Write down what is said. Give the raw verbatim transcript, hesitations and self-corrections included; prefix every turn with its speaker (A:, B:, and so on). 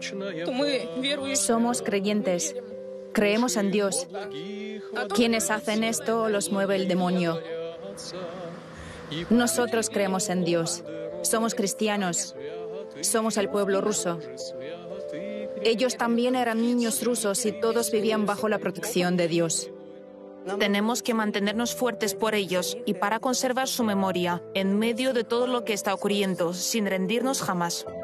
A: Somos creyentes. Creemos en Dios. Quienes hacen esto los mueve el demonio. Nosotros creemos en Dios. Somos cristianos. Somos el pueblo ruso. Ellos también eran niños rusos y todos vivían bajo la protección de Dios.
B: Tenemos que mantenernos fuertes por ellos y para conservar su memoria en medio de todo lo que está ocurriendo, sin rendirnos jamás.